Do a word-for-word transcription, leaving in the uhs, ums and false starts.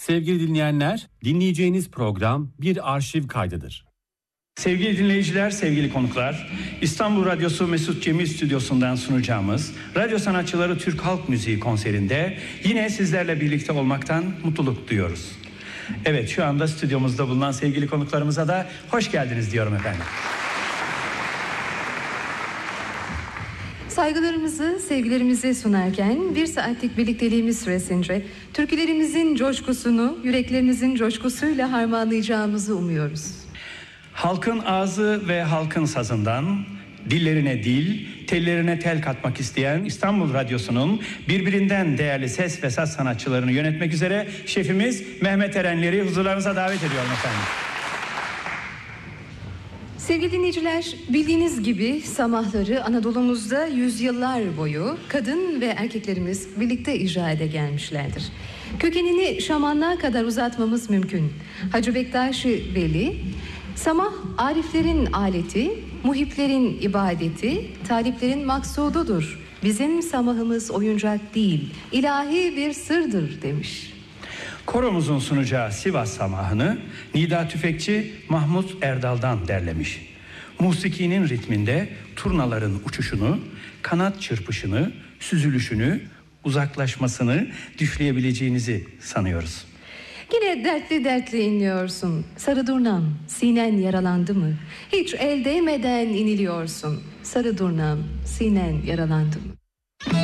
Sevgili dinleyenler, dinleyeceğiniz program bir arşiv kaydıdır. Sevgili dinleyiciler, sevgili konuklar, İstanbul Radyosu Mesut Cemil Stüdyosu'ndan sunacağımız Radyo Sanatçıları Türk Halk Müziği konserinde yine sizlerle birlikte olmaktan mutluluk duyuyoruz. Evet, şu anda stüdyomuzda bulunan sevgili konuklarımıza da hoş geldiniz diyorum efendim. Saygılarımızı, sevgilerimizi sunarken bir saatlik birlikteliğimiz süresince türkülerimizin coşkusunu yüreklerinizin coşkusuyla harmanlayacağımızı umuyoruz. Halkın ağzı ve halkın sazından dillerine dil, tellerine tel katmak isteyen İstanbul Radyosu'nun birbirinden değerli ses ve saz sanatçılarını yönetmek üzere şefimiz Mehmet Erenler'i huzurlarınıza davet ediyorum efendim. Sevgili dinleyiciler, bildiğiniz gibi samahları Anadolu'muzda yüzyıllar boyu kadın ve erkeklerimiz birlikte icra ede gelmişlerdir. Kökenini şamanlığa kadar uzatmamız mümkün. Hacı Bektaş-ı Veli, samah ariflerin aleti, muhiplerin ibadeti, taliplerin maksududur. Bizim samahımız oyuncak değil, ilahi bir sırdır demiş. Koromuzun sunacağı Sivas samahını Nida Tüfekçi Mahmut Erdal'dan derlemiş. Musikinin ritminde turnaların uçuşunu, kanat çırpışını, süzülüşünü, uzaklaşmasını düşleyebileceğinizi sanıyoruz. Yine dertli dertli inliyorsun. Sarı durnam, sinen yaralandı mı? Hiç el değmeden iniliyorsun. Sarı durnam, sinen yaralandı mı?